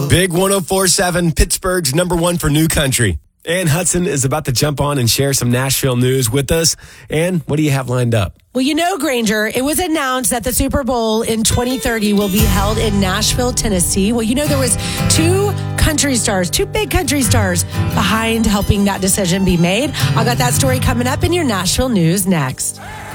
Big 104.7, Pittsburgh's number one for new country. Ann Hudson is about to jump on and share some Nashville news with us. Ann, what do you have lined up? Well, you know, Granger, it was announced that the Super Bowl in 2030 will be held in Nashville, Tennessee. Well, you know, there was two big country stars behind helping that decision be made. I got that story coming up in your Nashville news next.